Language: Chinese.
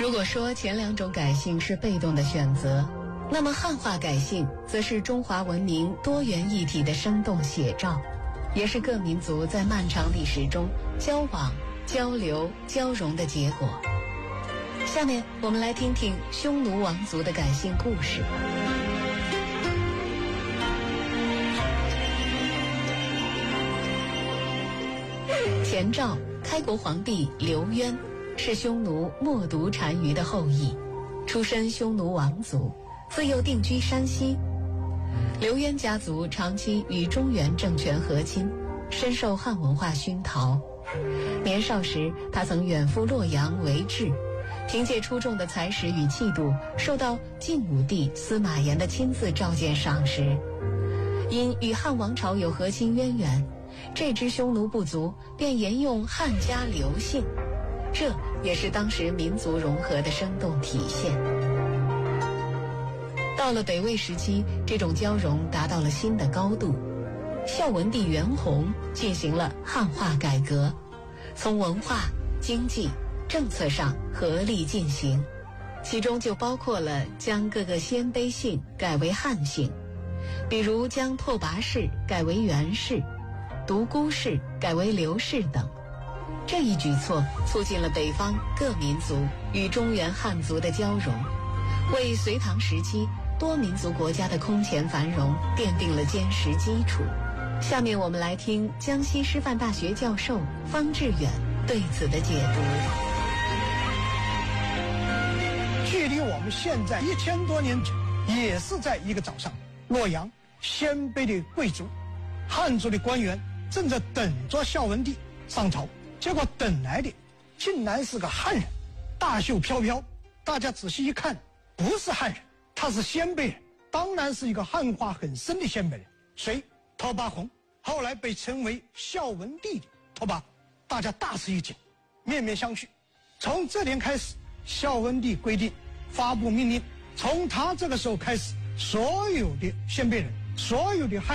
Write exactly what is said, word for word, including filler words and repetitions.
如果说前两种改姓是被动的选择，那么汉化改姓则是中华文明多元一体的生动写照，也是各民族在漫长历史中交往、交流、交融的结果。下面我们来听听匈奴王族的改姓故事。前赵开国皇帝刘渊是匈奴冒毒单于的后裔，出身匈奴王族，自幼定居山西。刘渊家族长期与中原政权和亲，深受汉文化熏陶。年少时，他曾远赴洛阳为质，凭借出众的才识与气度，受到晋武帝司马炎的亲自召见赏识。因与汉王朝有和亲渊源，这支匈奴部族便沿用汉家刘姓，这也是当时民族融合的生动体现。到了北魏时期，这种交融达到了新的高度。孝文帝元宏进行了汉化改革，从文化、经济、政策上合力进行，其中就包括了将各个鲜卑姓改为汉姓，比如将拓跋氏改为元氏，独孤氏改为刘氏等。这一举措促进了北方各民族与中原汉族的交融，为隋唐时期多民族国家的空前繁荣奠定了坚实基础。下面我们来听江西师范大学教授方志远对此的解读。 距离我们现在一千多年前，也是在一个早上，洛阳鲜卑的贵族、汉族的官员正在等着孝文帝上朝，结果等来的竟然是个汉人，大袖飘飘。大家仔细一看，不是汉人，他是鲜卑人，当然是一个汉化很深的鲜卑人。谁？拓跋宏，后来被称为孝文帝的拓跋。大家大吃一惊，面面相觑。从这天开始，孝文帝规定发布命令，从他这个时候开始，所有的鲜卑人，所有的汉